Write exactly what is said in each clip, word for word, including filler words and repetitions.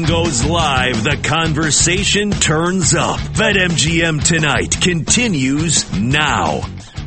Goes live, the conversation turns up. BetMGM Tonight continues now.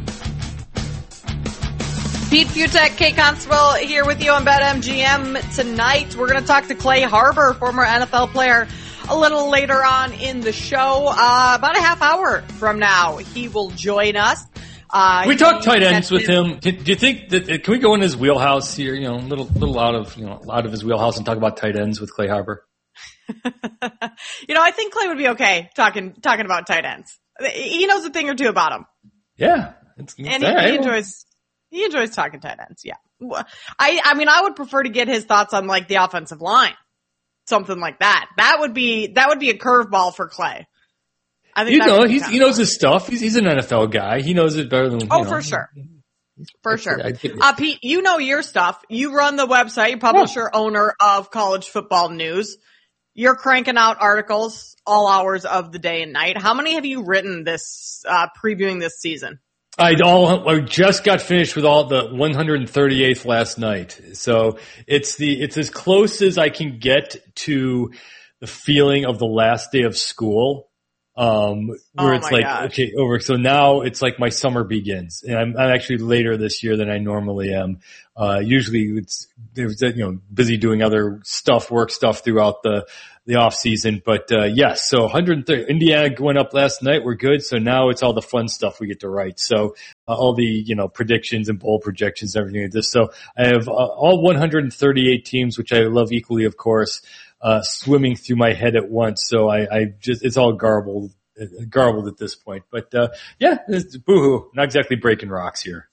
Pete Fiutak, Kate Constable here with you on BetMGM Tonight. We're going to talk to Clay Harbor, former N F L player, a little later on in the show. Uh, about a half hour from now, he will join us. Uh, we talk tight ends with him. Do, do you think that, can we go in his wheelhouse here, you know, a little, little out of, you know, out of his wheelhouse and talk about tight ends with Clay Harbor? You know, I think Clay would be okay talking talking about tight ends. He knows a thing or two about them. Yeah, it's, it's and he, right. he enjoys he enjoys talking tight ends. Yeah, I I mean, I would prefer to get his thoughts on like the offensive line, something like that. That would be that would be a curveball for Clay. I think you know he's he knows his stuff. He's he's an N F L guy. He knows it better than oh you know. for sure. For sure. Uh, Pete, you know your stuff. You run the website, you publisher, yeah. owner of College Football News. You're cranking out articles all hours of the day and night. How many have you written this, uh, previewing this season? I all, I just got finished with all the one hundred thirty-eighth last night. So it's the, it's as close as I can get to the feeling of the last day of school. Um, where oh it's like, gosh. okay, over. So now it's like my summer begins, and I'm, I'm actually later this year than I normally am. Uh, usually it's, there's, you know, busy doing other stuff, work stuff throughout the, the off season. But, uh, yes, so one hundred thirty, Indiana went up last night. We're good. So now it's all the fun stuff we get to write. So, uh, all the, you know, predictions and bowl projections, everything like this. So I have uh, all one hundred thirty-eight teams, which I love equally, of course. Uh, swimming through my head at once. So I, I just, it's all garbled, garbled at this point. But, uh, yeah, it's boo-hoo. Not exactly breaking rocks here.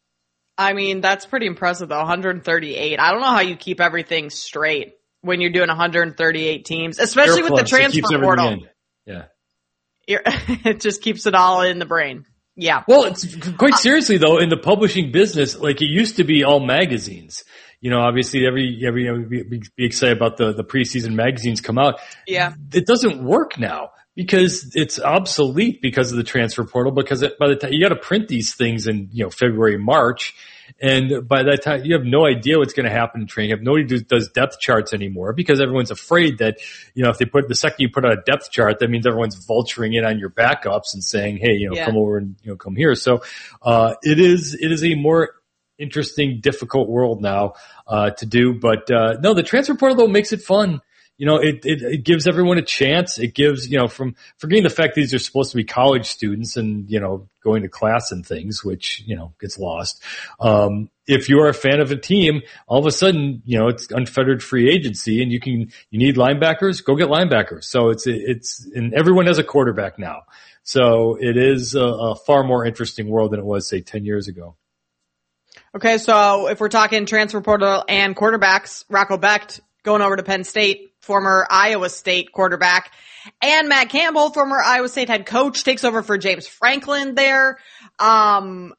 I mean, that's pretty impressive though. one hundred thirty-eight. I don't know how you keep everything straight when you're doing one hundred thirty-eight teams, especially Air with the plus, transfer portal. In. Yeah. You're, it just keeps it all in the brain. Yeah. Well, it's quite seriously though, in the publishing business, like it used to be all magazines. You know, obviously every, every, you know, be, be excited about the, the preseason magazines come out. Yeah. It doesn't work now because it's obsolete because of the transfer portal, because it, by the time you got to print these things in, you know, February, March. And by that time, you have no idea what's going to happen in training camp. Nobody does, does depth charts anymore because everyone's afraid that, you know, if they put, the second you put out a depth chart, that means everyone's vulturing in on your backups and saying, hey, you know, yeah. come over and, you know, come here. So, uh, it is, it is a more interesting, difficult world now, uh, to do. But, uh, no, the transfer portal though makes it fun. You know, it, it, it gives everyone a chance. It gives, you know, from forgetting the fact these are supposed to be college students and, you know, going to class and things, which, you know, gets lost. Um, if you are a fan of a team, all of a sudden, you know, it's unfettered free agency and you can, you need linebackers, go get linebackers. So it's, it's, and everyone has a quarterback now. So it is a, a far more interesting world than it was, say, ten years ago. Okay, so if we're talking transfer portal and quarterbacks, Rocco Becht going over to Penn State, former Iowa State quarterback, and Matt Campbell, former Iowa State head coach, takes over for James Franklin there. Um,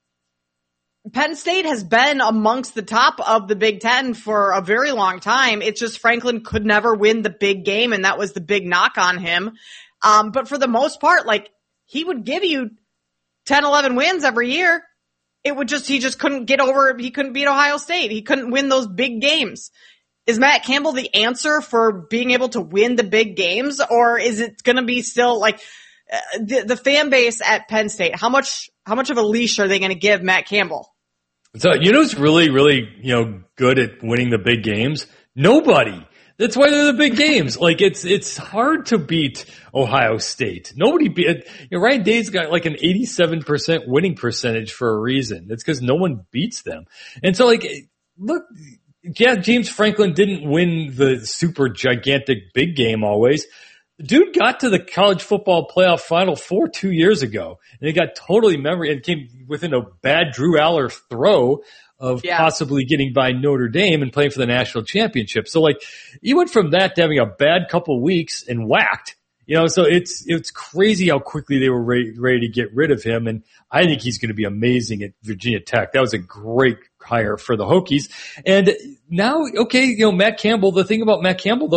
Penn State has been amongst the top of the Big Ten for a very long time. It's just Franklin could never win the big game, and that was the big knock on him. Um, but for the most part, like, he would give you ten, eleven wins every year. It would just, he just couldn't get over, he couldn't beat Ohio State. He couldn't win those big games. Is Matt Campbell the answer for being able to win the big games, or is it going to be still like uh, the, the fan base at Penn State? How much, how much of a leash are they going to give Matt Campbell? So, you know who's really, really, you know, good at winning the big games? Nobody. That's why they're the big games. Like, it's, it's hard to beat Ohio State. Nobody beat, you know, Ryan Day's got like an eighty-seven percent winning percentage for a reason. It's because no one beats them. And so, like, look, yeah, James Franklin didn't win the super gigantic big game always. The dude got to the college football playoff final four two years ago, and he got totally memory and came within a bad Drew Aller throw of yeah. possibly getting by Notre Dame and playing for the national championship. So, like, he went from that to having a bad couple weeks and whacked. You know, so it's it's crazy how quickly they were ready, ready to get rid of him, and I think he's going to be amazing at Virginia Tech. That was a great hire for the Hokies. And now, okay, you know, Matt Campbell, the thing about Matt Campbell, though, is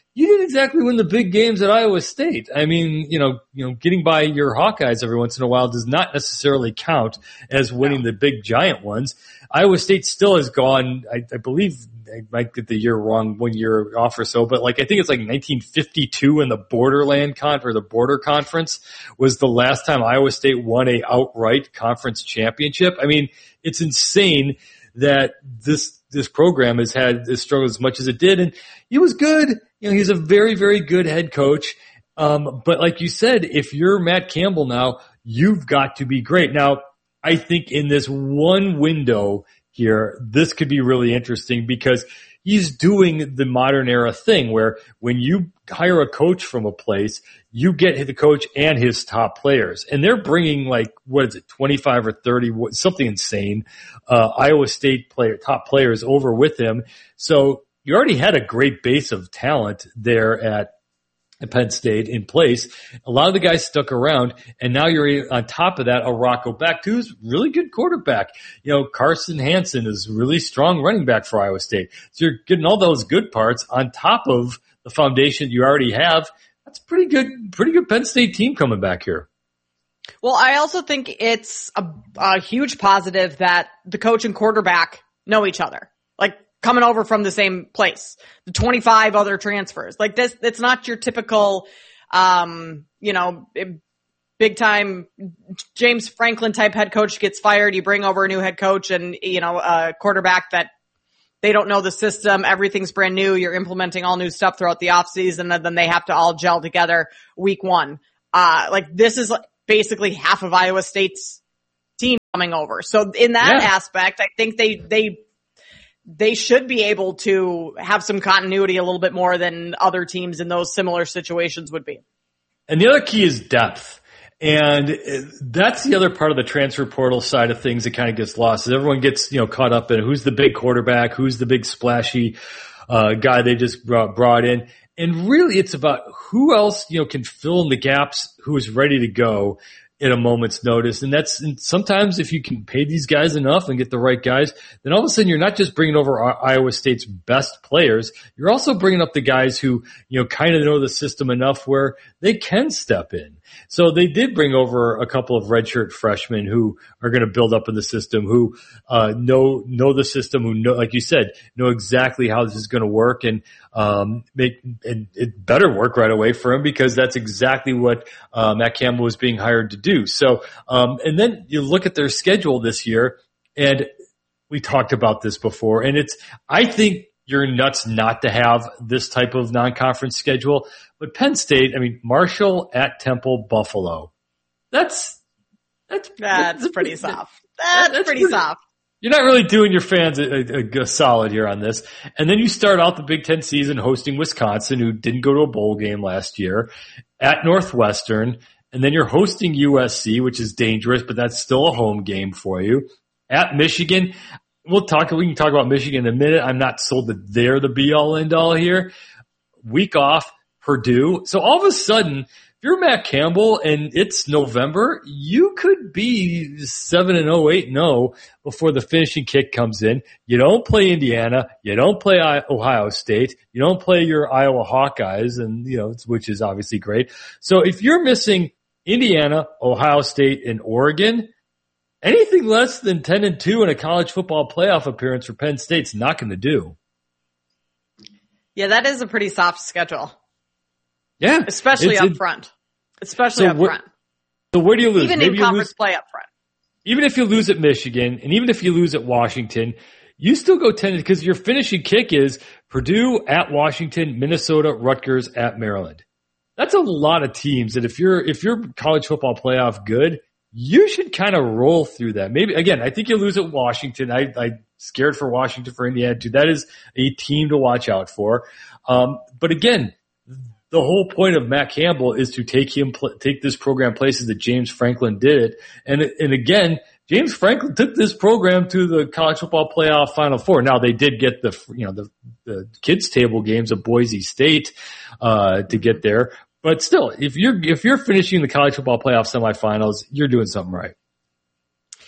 you didn't exactly win the big games at Iowa State. I mean, you know, you know, getting by your Hawkeyes every once in a while does not necessarily count as winning the big giant ones. Iowa State still has gone, I, I believe, I might get the year wrong, one year off or so, but like I think it's like nineteen fifty-two in the Borderland Con or the Border Conference was the last time Iowa State won a outright conference championship. I mean, it's insane that this this program has had this struggle as much as it did, and he was good. You know, he's a very, very good head coach. Um, but like you said, if you're Matt Campbell now, you've got to be great. Now, I think in this one window here, this could be really interesting because he's doing the modern era thing where when you hire a coach from a place, you get the coach and his top players. And they're bringing like, what is it, twenty-five or thirty, something insane, uh, Iowa State player, top players over with him. So you already had a great base of talent there at Penn State in place. A lot of the guys stuck around, and now you're on top of that, a Rocco Becht, who's really good quarterback. You know, Carson Hansen is really strong running back for Iowa State. So you're getting all those good parts on top of the foundation you already have. That's pretty good, pretty good Penn State team coming back here. Well, I also think it's a, a huge positive that the coach and quarterback know each other. Like, coming over from the same place, the twenty-five other transfers. Like this, it's not your typical, um, you know, big time James Franklin type head coach gets fired. You bring over a new head coach and, you know, a quarterback that they don't know the system. Everything's brand new. You're implementing all new stuff throughout the offseason, and then they have to all gel together week one. Uh, like this is basically half of Iowa State's team coming over. So in that yeah. aspect, I think they, they, they should be able to have some continuity a little bit more than other teams in those similar situations would be. And the other key is depth. And that's the other part of the transfer portal side of things that kind of gets lost. Is everyone gets, you know, caught up in who's the big quarterback, who's the big splashy uh, guy they just brought, brought in. And really it's about who else, you know, can fill in the gaps, who is ready to go at a moment's notice. And that's, and sometimes if you can pay these guys enough and get the right guys, then all of a sudden you're not just bringing over Iowa State's best players, you're also bringing up the guys who, you know, kind of know the system enough where they can step in. So they did bring over a couple of redshirt freshmen who are going to build up in the system, who uh know know the system, who know, like you said, know exactly how this is going to work, and um make and it better work right away for him because that's exactly what uh, Matt Campbell was being hired to do. So um and then you look at their schedule this year, and we talked about this before, and it's I think you're nuts not to have this type of non-conference schedule. But Penn State, I mean, Marshall at Temple, Buffalo. That's that's that's, that's pretty soft. That's, that's pretty, pretty soft. You're not really doing your fans a, a, a solid here on this. And then you start out the Big Ten season hosting Wisconsin, who didn't go to a bowl game last year, at Northwestern, and then you're hosting U S C, which is dangerous, but that's still a home game for you. At Michigan. We'll talk, we can talk about Michigan in a minute. I'm not sold that they're the be all end all here. Week off, Purdue. So all of a sudden, if you're Matt Campbell and it's November, you could be seven and oh, eight and oh before the finishing kick comes in. You don't play Indiana. You don't play Ohio State. You don't play your Iowa Hawkeyes, and, you know, which is obviously great. So if you're missing Indiana, Ohio State, and Oregon, anything less than ten and two in a college football playoff appearance for Penn State's not going to do. Yeah, that is a pretty soft schedule. Yeah. Especially up it, front. Especially so up wh- front. So where do you lose? Even Maybe in conference lose, play up front. Even if you lose at Michigan, and even if you lose at Washington, you still go ten because your finishing kick is Purdue at Washington, Minnesota, Rutgers at Maryland. That's a lot of teams that if you're if you're college football playoff good, you should kind of roll through that. Maybe, again, I think you lose at Washington. I, I'm scared for Washington, for Indiana, too. That is a team to watch out for. Um, but again, the whole point of Matt Campbell is to take him, take this program places that James Franklin did it. And, and again, James Franklin took this program to the college football playoff Final Four. Now they did get the, you know, the, the kids table games of Boise State, uh, to get there. But still, if you're if you're finishing the college football playoff semifinals, you're doing something right.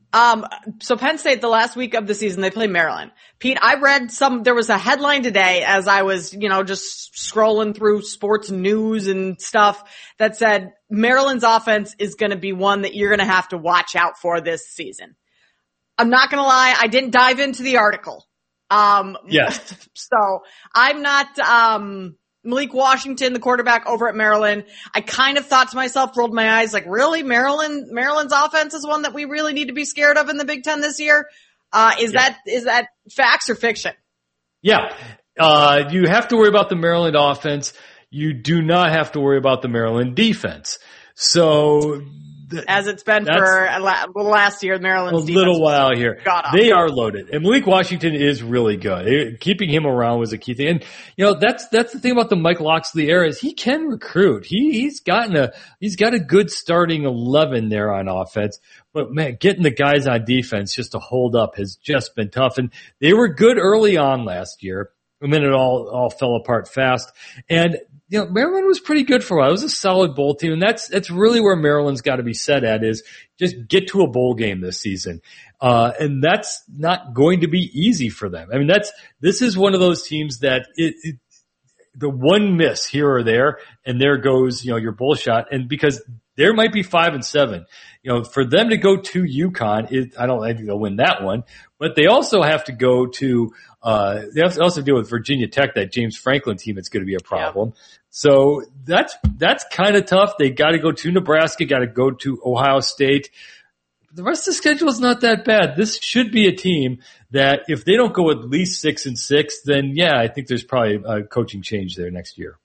Um, so Penn State, the last week of the season, they play Maryland. Pete, I read some, there was a headline today as I was, you know, just scrolling through sports news and stuff that said Maryland's offense is going to be one that you're going to have to watch out for this season. I'm not going to lie. I didn't dive into the article. Um, yes. So I'm not, um, Malik Washington, the quarterback over at Maryland. I kind of thought to myself, rolled my eyes, like, really? Maryland, Maryland's offense is one that we really need to be scared of in the Big Ten this year? Uh, is yeah. that, is that facts or fiction? Yeah. Uh, you have to worry about the Maryland offense. You do not have to worry about the Maryland defense. So, th- as it's been for a la- last year, Maryland's a defense little while here. They off. are loaded, and Malik Washington is really good. It, keeping him around was a key thing. And you know that's that's the thing about the Mike Locksley era is he can recruit. He he's gotten a he's got a good starting eleven there on offense. But man, getting the guys on defense just to hold up has just been tough. And they were good early on last year, and then it all all fell apart fast. And you know, Maryland was pretty good for a while. It was a solid bowl team, and that's that's really where Maryland's got to be set at is just get to a bowl game this season. Uh, and that's not going to be easy for them. I mean, that's this is one of those teams that it, it the one miss here or there, and there goes you know your bowl shot. And because there might be five and seven, you know, for them to go to UConn, it, I don't I think they'll win that one, but they also have to go to. Uh, they have to also deal with Virginia Tech, that James Franklin team. It's going to be a problem. Yeah. So that's, that's kind of tough. They got to go to Nebraska, got to go to Ohio State. The rest of the schedule is not that bad. This should be a team that if they don't go at least six and six, then yeah, I think there's probably a coaching change there next year.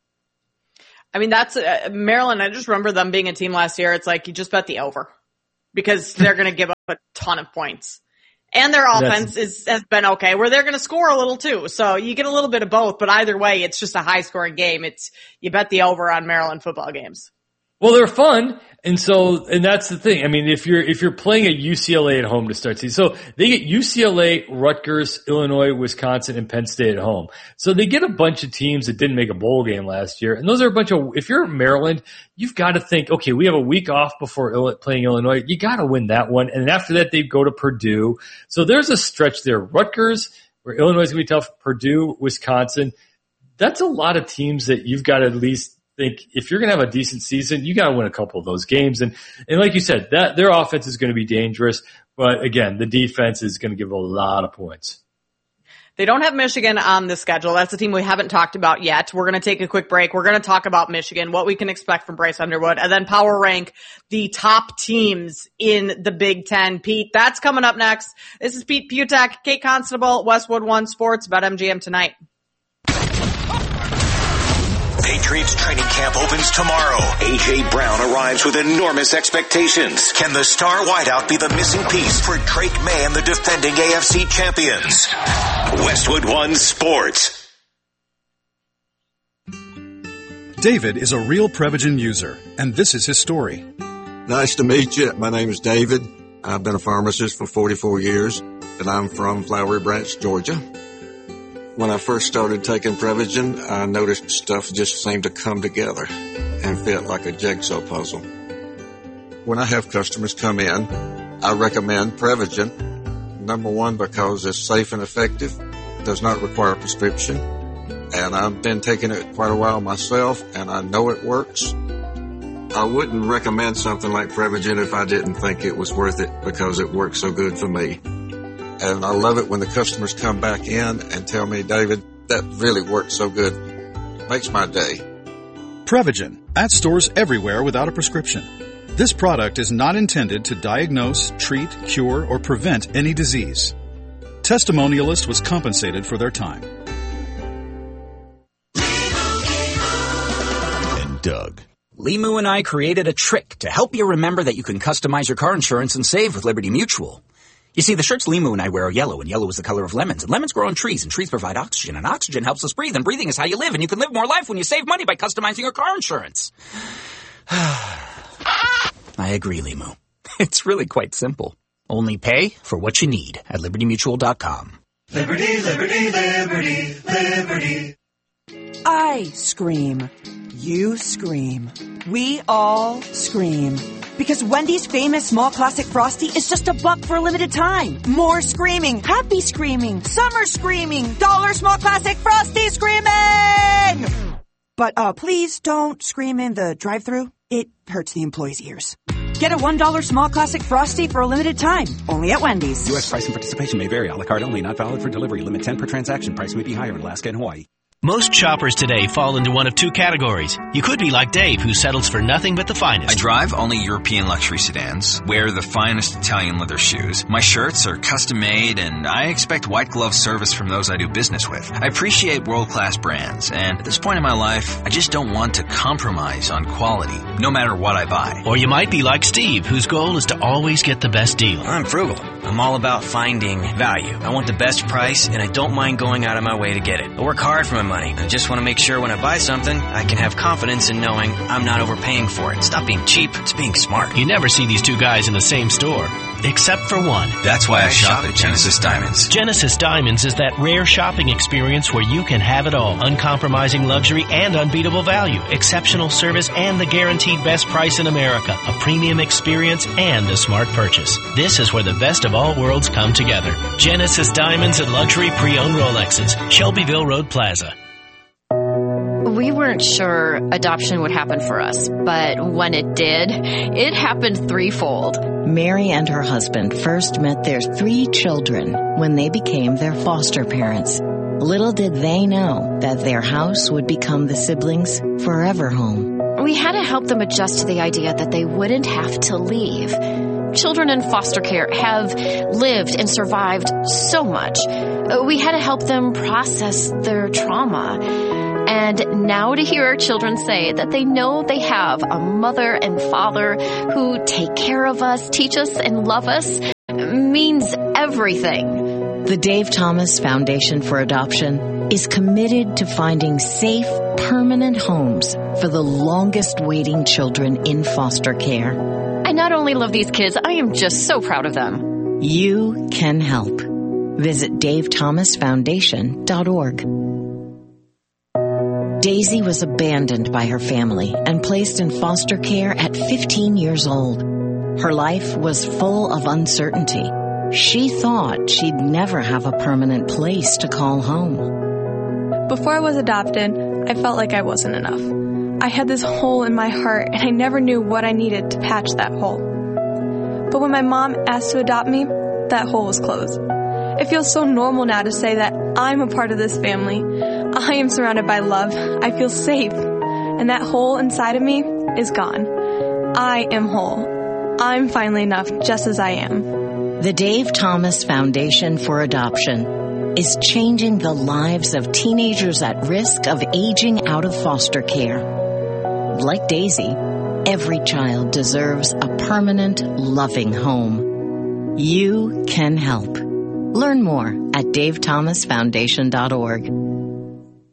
I mean, that's uh, Maryland. I just remember them being a team last year. It's like you just bet the over because they're going to give up a ton of points. And their offense is, has been okay, where they're going to score a little too. So you get a little bit of both, but either way, it's just a high scoring game. It's, you bet the over on Maryland football games. Well, they're fun. And so, and that's the thing. I mean, if you're, if you're playing at U C L A at home to start season, so they get U C L A, Rutgers, Illinois, Wisconsin, and Penn State at home. So they get a bunch of teams that didn't make a bowl game last year. And those are a bunch of, if you're Maryland, you've got to think, okay, we have a week off before playing Illinois. You got to win that one. And after that, they go to Purdue. So there's a stretch there. Rutgers, where Illinois is going to be tough, Purdue, Wisconsin. That's a lot of teams that you've got to at least think if you're going to have a decent season, you got to win a couple of those games. And, and like you said, that their offense is going to be dangerous. But again, the defense is going to give a lot of points. They don't have Michigan on the schedule. That's a team we haven't talked about yet. We're going to take a quick break. We're going to talk about Michigan, what we can expect from Bryce Underwood, and then power rank the top teams in the Big Ten. Pete, that's coming up next. This is Pete Putek, Kate Constable, Westwood One Sports, about M G M tonight. Patriots training camp opens tomorrow. A J. Brown arrives with enormous expectations. Can the star wideout be the missing piece for Drake May and the defending A F C champions? Westwood One Sports. David is a real Prevagen user, and this is his story. Nice to meet you. My name is David. I've been a pharmacist for forty-four years, and I'm from Flowery Branch, Georgia. When I first started taking Prevagen, I noticed stuff just seemed to come together and fit like a jigsaw puzzle. When I have customers come in, I recommend Prevagen. Number one, because it's safe and effective, does not require a prescription, and I've been taking it quite a while myself, and I know it works. I wouldn't recommend something like Prevagen if I didn't think it was worth it because it works so good for me. And I love it when the customers come back in and tell me, David, that really worked so good. It makes my day. Prevagen, at stores everywhere without a prescription. This product is not intended to diagnose, treat, cure, or prevent any disease. Testimonialist was compensated for their time. And Doug. Limu and I created a trick to help you remember that you can customize your car insurance and save with Liberty Mutual. You see, the shirts Limu and I wear are yellow, and yellow is the color of lemons. And lemons grow on trees, and trees provide oxygen, and oxygen helps us breathe, and breathing is how you live, and you can live more life when you save money by customizing your car insurance. I agree, Limu. It's really quite simple. Only pay for what you need at liberty mutual dot com. Liberty, liberty, liberty, liberty. I scream. You scream. We all scream. Because Wendy's famous small classic Frosty is just a buck for a limited time. More screaming, happy screaming, summer screaming, dollar small classic Frosty screaming! But uh, please don't scream in the drive-thru. It hurts the employees' ears. Get a one dollar small classic Frosty for a limited time. Only at Wendy's. U S price and participation may vary. A la carte only. Not valid for delivery. Limit ten per transaction. Price may be higher in Alaska and Hawaii. Most shoppers today fall into one of two categories. You could be like Dave, who settles for nothing but the finest. I drive only European luxury sedans, wear the finest Italian leather shoes. My shirts are custom made, and I expect white glove service from those I do business with. I appreciate world-class brands, and at this point in my life, I just don't want to compromise on quality, no matter what I buy. Or you might be like Steve, whose goal is to always get the best deal. I'm frugal. I'm all about finding value. I want the best price, and I don't mind going out of my way to get it. I work hard for my money. I just want to make sure when I buy something, I can have confidence in knowing I'm not overpaying for it. It's not being cheap, it's being smart. You never see these two guys in the same store, except for one. That's why I shop at Genesis Diamonds. Genesis Diamonds is that rare shopping experience where you can have it all. Uncompromising luxury and unbeatable value. Exceptional service and the guaranteed best price in America. A premium experience and a smart purchase. This is where the best of all worlds come together. Genesis Diamonds and luxury pre-owned Rolexes. Shelbyville Road Plaza. We weren't sure adoption would happen for us, but when it did, it happened threefold. Mary and her husband first met their three children when they became their foster parents. Little did they know that their house would become the siblings' forever home. We had to help them adjust to the idea that they wouldn't have to leave. Children in foster care have lived and survived so much. We had to help them process their trauma. And now to hear our children say that they know they have a mother and father who take care of us, teach us, and love us means everything. The Dave Thomas Foundation for Adoption is committed to finding safe, permanent homes for the longest waiting children in foster care. I not only love these kids, I am just so proud of them. You can help. Visit dave thomas foundation dot org. Daisy was abandoned by her family and placed in foster care at fifteen years old. Her life was full of uncertainty. She thought she'd never have a permanent place to call home. Before I was adopted, I felt like I wasn't enough. I had this hole in my heart, and I never knew what I needed to patch that hole. But when my mom asked to adopt me, that hole was closed. It feels so normal now to say that I'm a part of this family. I am surrounded by love. I feel safe. And that hole inside of me is gone. I am whole. I'm finally enough just as I am. The Dave Thomas Foundation for Adoption is changing the lives of teenagers at risk of aging out of foster care. Like Daisy, every child deserves a permanent, loving home. You can help. Learn more at dave thomas foundation dot org.